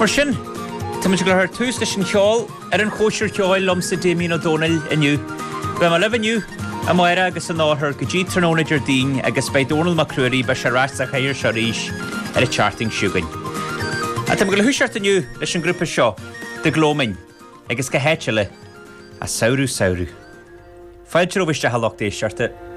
Mar sin, tá muid go thar tús leis an ceáil ar an chóisiir ceáil lomsa Damien O'Donnell inniu. Ba má lefaniu a maira agus an áthir go dtí tróna Jardín agus bei Donald Macruarí be se ráist a chair se ríis ar a charting siúgain. A tá go le húseart inniu leis an grúpa seo, de glómain, agus go héitile a saoú. Fáilte ó bhiste halacht éisiarte.